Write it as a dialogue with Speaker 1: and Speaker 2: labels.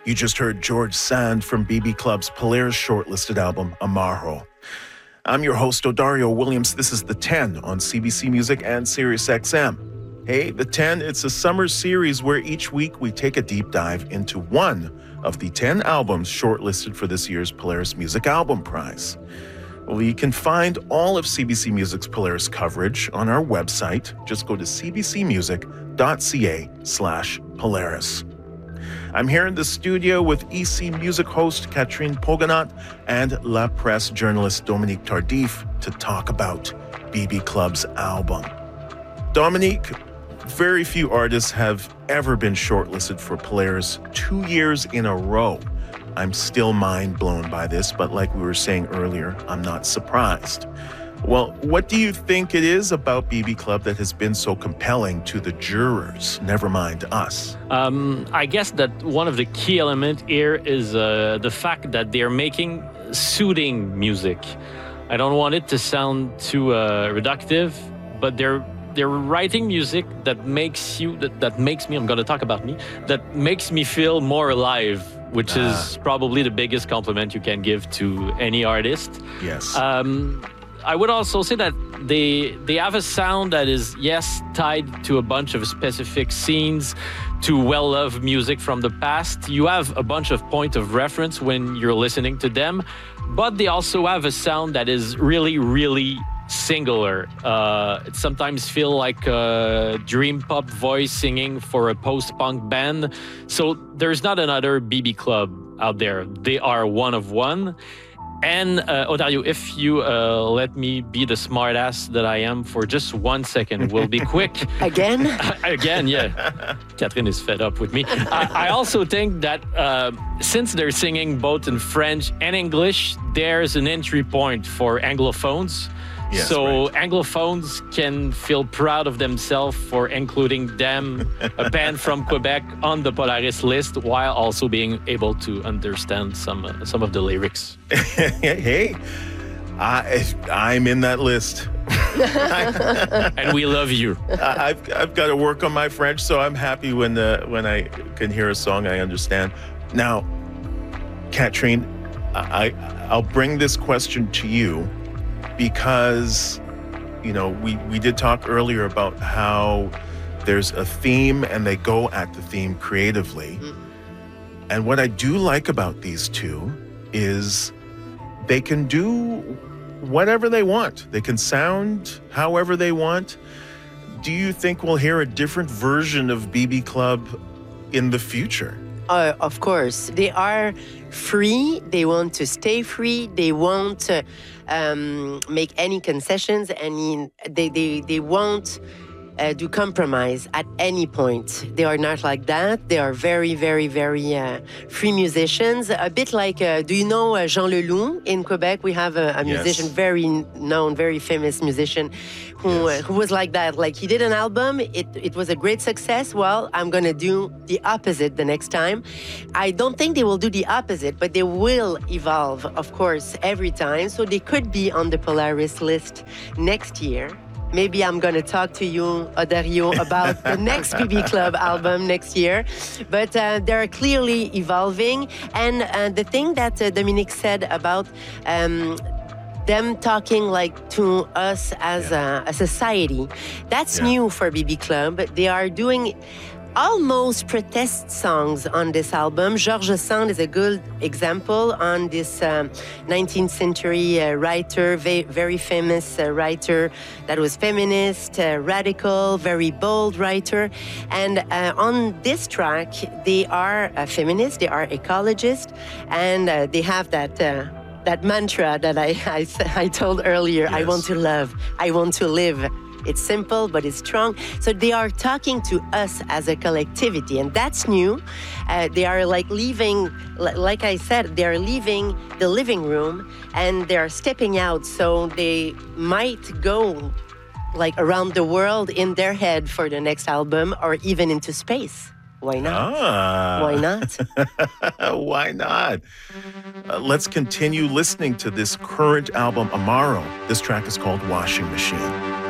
Speaker 1: You just heard George Sand from BB Club's Polaris shortlisted album, Amaro. I'm your host, Odario Williams. This is The 10 on CBC Music and SiriusXM. Hey, The 10, it's a summer series where each week we take a deep dive into one of the 10 albums shortlisted for this year's Polaris Music Album Prize. Well, you can find all of CBC Music's Polaris coverage on our website. Just go to cbcmusic.ca/Polaris. I'm here in the studio with EC Music host Catherine Poganot and La Presse journalist Dominique Tardif to talk about BB Club's album. Dominique, very few artists have ever been shortlisted for Polaris 2 years in a row. I'm still mind blown by this, but like we were saying earlier, I'm not surprised. Well, what do you think it is about BB Club that has been so compelling to the jurors, never mind us?
Speaker 2: I guess that one of the key elements here is the fact that they're making soothing music. I don't want it to sound too reductive, but they're writing music that makes me, I'm going to talk about me, that makes me feel more alive, which is probably the biggest compliment you can give to any artist.
Speaker 1: Yes.
Speaker 2: I would also say that they have a sound that is, yes, tied to a bunch of specific scenes, to well-loved music from the past. You have a bunch of point of reference when you're listening to them, but they also have a sound that is really, really singular. It sometimes feels like a dream pop voice singing for a post-punk band. So there's not another BB Club out there. They are one of one. And Odario, if you let me be the smartass that I am for just 1 second, we'll be quick.
Speaker 3: Again?
Speaker 2: Again, yeah. Catherine is fed up with me. I also think that since they're singing both in French and English, there's an entry point for Anglophones.
Speaker 1: Yes,
Speaker 2: so
Speaker 1: right.
Speaker 2: Anglophones can feel proud of themselves for including them, a band from Quebec, on the Polaris list, while also being able to understand some of the lyrics.
Speaker 1: Hey, I'm in that list.
Speaker 2: And we love you.
Speaker 1: I've got to work on my French, so I'm happy when I can hear a song I understand. Now, Catherine, I'll bring this question to you, because, you know, we did talk earlier about how there's a theme and they go at the theme creatively. And what I do like about these two is they can do whatever they want. They can sound however they want. Do you think we'll hear a different version of BB Club in the future?
Speaker 3: Of course. They are free. They want to stay free. They won't make any concessions. They won't do compromise at any point. They are not like that. They are very, very, very free musicians. A bit like, do you know Jean Leloup in Quebec? We have a musician, very known, very famous musician who was like that. Like, he did an album, it was a great success. Well, I'm going to do the opposite the next time. I don't think they will do the opposite, but they will evolve, of course, every time. So they could be on the Polaris list next year. Maybe I'm going to talk to you, Odario, about the next BB Club album next year. But they're clearly evolving. And the thing that Dominique said about them talking like to us as a society, that's new for BB Club. They are doing almost protest songs on this album. Georges Sand is a good example on this 19th century writer, very famous writer that was feminist, radical, very bold writer. And on this track, they are feminists, they are ecologists, and they have that mantra that I told earlier,
Speaker 1: Yes.
Speaker 3: I want to love, I want to live. It's simple, but it's strong. So they are talking to us as a collectivity, and that's new. They are like leaving, like I said, they are leaving the living room and they are stepping out. So they might go like around the world in their head for the next album, or even into space. Why not? Why not?
Speaker 1: Why not? Let's continue listening to this current album, Amaro. This track is called Washing Machine.